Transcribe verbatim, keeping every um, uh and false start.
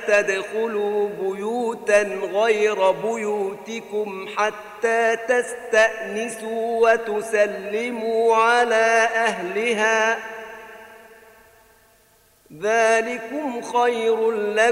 تدخلوا بيوتا غير بيوتكم حتى تستأنسوا وتسلموا على أهلها ذلكم خير لكم